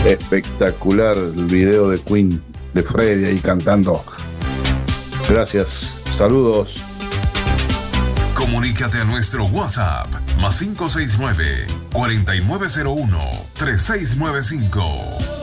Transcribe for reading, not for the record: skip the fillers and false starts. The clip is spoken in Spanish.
Espectacular el video de Queen, de Freddy ahí cantando. Gracias, saludos. Comunícate a nuestro WhatsApp +569 4901 3695.